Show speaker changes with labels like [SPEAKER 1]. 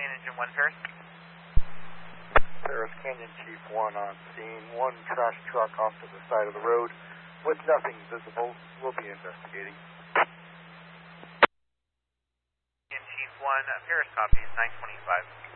[SPEAKER 1] Main Engine 1, Paris.
[SPEAKER 2] Paris Canyon Chief 1 on scene. One trash truck off to the side of the road with nothing visible. We'll be investigating.
[SPEAKER 1] Canyon Chief 1, Paris copies, 925.